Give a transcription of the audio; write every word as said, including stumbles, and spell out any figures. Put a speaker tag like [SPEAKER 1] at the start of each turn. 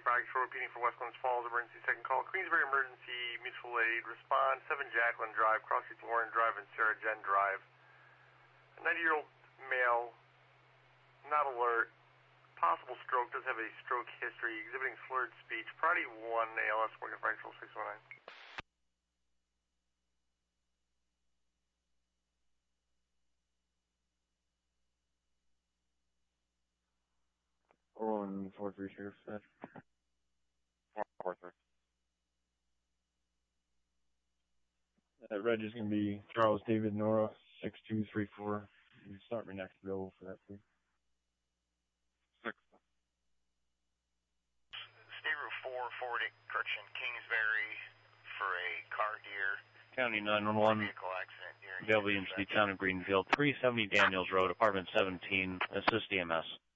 [SPEAKER 1] thirty-five, Shore repeating for West Glens Falls, emergency second call. Queensbury Emergency Mutual Aid, respond, seven Jacqueline Drive, Cross Streets Warren Drive, and Sarah Jen Drive. A ninety-year-old male, not alert, possible stroke, does have a stroke history, exhibiting slurred speech, priority one, A L S, working fractional six one nine.
[SPEAKER 2] one four three Sheriff, Dispatch. one four three. That reg is going to be Charles David Nora, six two three four. You start me next available for that, please. Six.
[SPEAKER 3] State Route four, forwarding correction, Kingsbury for a car deer.
[SPEAKER 4] County nine one one,
[SPEAKER 3] Vehicle accident during
[SPEAKER 4] available into the town of Greenfield, three seventy Daniels Road, apartment seventeen, assist E M S.